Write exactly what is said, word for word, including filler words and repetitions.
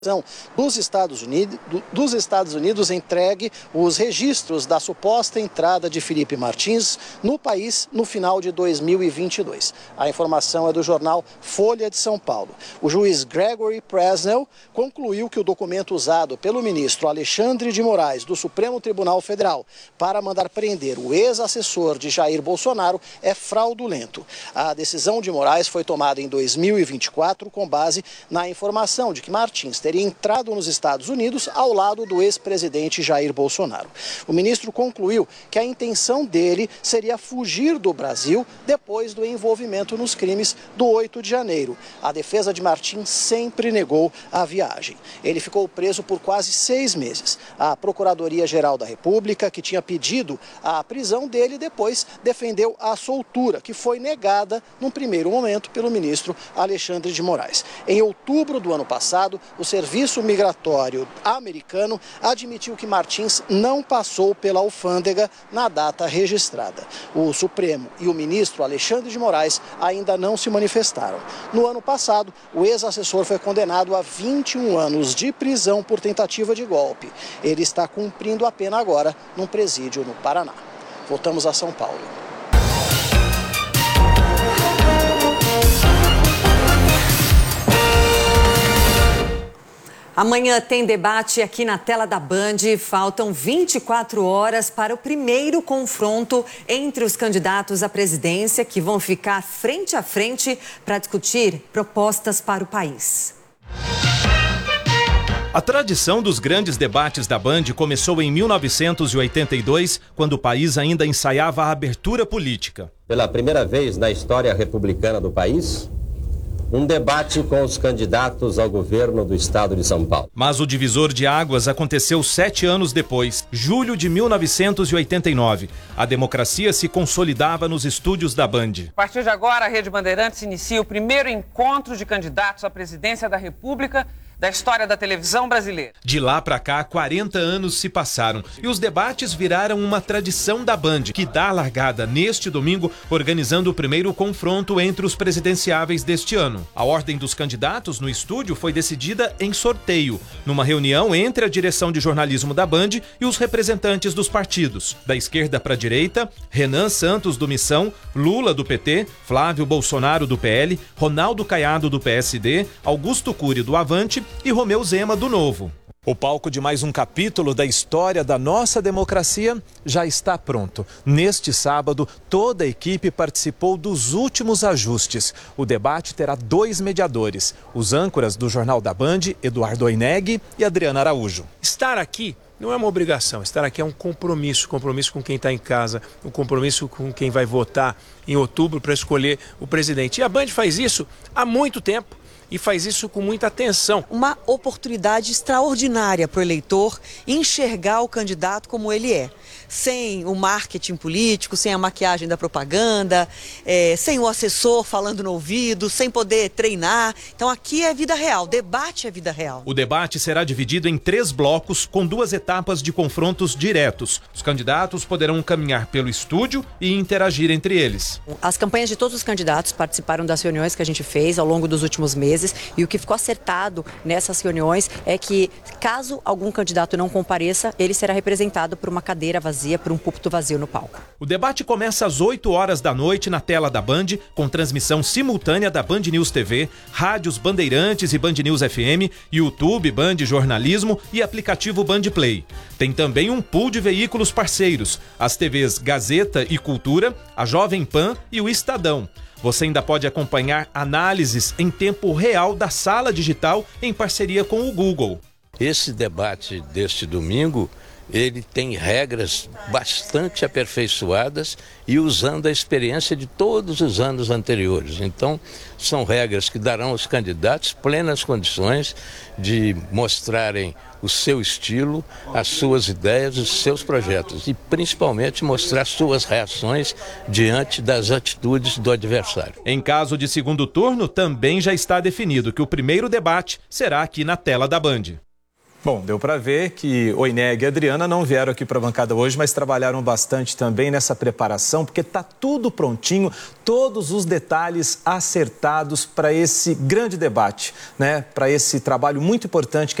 Dos Estados Unidos, dos Estados Unidos entregue os registros da suposta entrada de Felipe Martins no país no final de dois mil e vinte e dois. A informação é do jornal Folha de São Paulo. O juiz Gregory Presnell concluiu que o documento usado pelo ministro Alexandre de Moraes do Supremo Tribunal Federal para mandar prender o ex-assessor de Jair Bolsonaro é fraudulento. A decisão de Moraes foi tomada em dois mil e vinte e quatro com base na informação de que Martins teria teria entrado nos Estados Unidos ao lado do ex-presidente Jair Bolsonaro. O ministro concluiu que a intenção dele seria fugir do Brasil depois do envolvimento nos crimes do oito de janeiro. A defesa de Martins sempre negou a viagem. Ele ficou preso por quase seis meses. A Procuradoria-Geral da República, que tinha pedido a prisão dele, depois defendeu a soltura, que foi negada num primeiro momento pelo ministro Alexandre de Moraes. Em outubro do ano passado, o Serviço Migratório americano admitiu que Martins não passou pela alfândega na data registrada. O Supremo e o ministro Alexandre de Moraes ainda não se manifestaram. No ano passado, o ex-assessor foi condenado a vinte e um anos de prisão por tentativa de golpe. Ele está cumprindo a pena agora num presídio no Paraná. Voltamos a São Paulo. Amanhã tem debate aqui na tela da Band. Faltam vinte e quatro horas para o primeiro confronto entre os candidatos à presidência, que vão ficar frente a frente para discutir propostas para o país. A tradição dos grandes debates da Band começou em mil novecentos e oitenta e dois, quando o país ainda ensaiava a abertura política. Pela primeira vez na história republicana do país, um debate com os candidatos ao governo do estado de São Paulo. Mas o divisor de águas aconteceu sete anos depois, julho de mil novecentos e oitenta e nove. A democracia se consolidava nos estúdios da Band. A partir de agora, a Rede Bandeirantes inicia o primeiro encontro de candidatos à presidência da República da história da televisão brasileira. De lá pra cá, quarenta anos se passaram e os debates viraram uma tradição da Band, que dá a largada neste domingo, organizando o primeiro confronto entre os presidenciáveis deste ano. A ordem dos candidatos no estúdio foi decidida em sorteio, numa reunião entre a direção de jornalismo da Band e os representantes dos partidos. Da esquerda para a direita, Renan Santos do Missão, Lula do P T, Flávio Bolsonaro do P L, Ronaldo Caiado do P S D, Augusto Cury do Avante e Romeu Zema do Novo. O palco de mais um capítulo da história da nossa democracia já está pronto. Neste sábado, toda a equipe participou dos últimos ajustes. O debate terá dois mediadores, os âncoras do Jornal da Band, Eduardo Oineg e Adriana Araújo. Estar aqui não é uma obrigação, estar aqui é um compromisso, compromisso com quem está em casa, um compromisso com quem vai votar em outubro para escolher o presidente. E a Band faz isso há muito tempo. E faz isso com muita atenção. Uma oportunidade extraordinária para o eleitor enxergar o candidato como ele é. Sem o marketing político, sem a maquiagem da propaganda, é, sem o assessor falando no ouvido, sem poder treinar. Então aqui é vida real, debate é vida real. O debate será dividido em três blocos com duas etapas de confrontos diretos. Os candidatos poderão caminhar pelo estúdio e interagir entre eles. As campanhas de todos os candidatos participaram das reuniões que a gente fez ao longo dos últimos meses. E o que ficou acertado nessas reuniões é que, caso algum candidato não compareça, ele será representado por uma cadeira vazia, por um púlpito vazio no palco. O debate começa às oito horas da noite na tela da Band, com transmissão simultânea da Band News T V, rádios Bandeirantes e Band News F M, YouTube, Band Jornalismo e aplicativo Band Play. Tem também um pool de veículos parceiros, as T Vs Gazeta e Cultura, a Jovem Pan e o Estadão. Você ainda pode acompanhar análises em tempo real da sala digital em parceria com o Google. Esse debate deste domingo, ele tem regras bastante aperfeiçoadas e usando a experiência de todos os anos anteriores. Então, são regras que darão aos candidatos plenas condições de mostrarem o seu estilo, as suas ideias, os seus projetos e principalmente mostrar suas reações diante das atitudes do adversário. Em caso de segundo turno, também já está definido que o primeiro debate será aqui na tela da Band. Bom, deu para ver que o Oineg e a Adriana não vieram aqui para a bancada hoje, mas trabalharam bastante também nessa preparação, porque está tudo prontinho, todos os detalhes acertados para esse grande debate, né? Para esse trabalho muito importante que